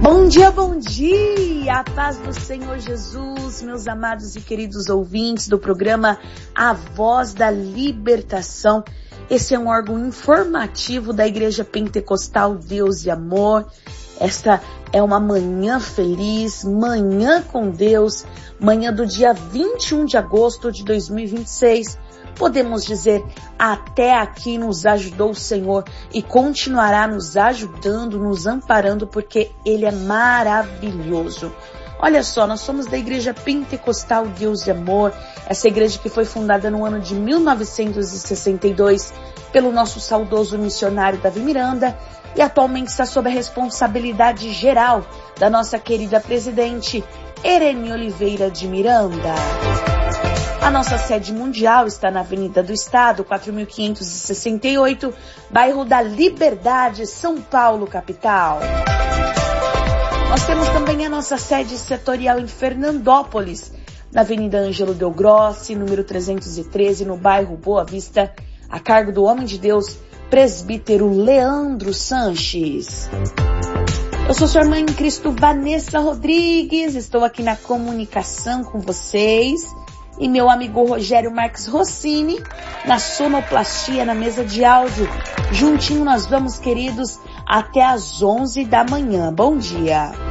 Bom dia! A paz do Senhor Jesus, meus amados e queridos ouvintes do programa A Voz da Libertação. Esse é um órgão informativo da Igreja Pentecostal Deus e Amor. Esta é uma manhã feliz, manhã com Deus, manhã do dia 21 de agosto de 2026. Podemos dizer, até aqui nos ajudou o Senhor e continuará nos ajudando, nos amparando, porque Ele é maravilhoso. Olha só, nós somos da Igreja Pentecostal Deus e Amor, essa igreja que foi fundada no ano de 1962 pelo nosso saudoso missionário Davi Miranda e atualmente está sob a responsabilidade geral da nossa querida presidente Ereni Oliveira de Miranda. A nossa sede mundial está na Avenida do Estado, 4.568, bairro da Liberdade, São Paulo, capital. Nós temos também a nossa sede setorial em Fernandópolis, na Avenida Ângelo Del Grossi, número 313, no bairro Boa Vista, a cargo do homem de Deus, presbítero Leandro Sanches. Eu sou sua irmã em Cristo, Vanessa Rodrigues, estou aqui na comunicação com vocês. E meu amigo Rogério Marques Rossini, na sonoplastia, na mesa de áudio. Juntinho nós vamos, queridos, até às 11 da manhã. Bom dia!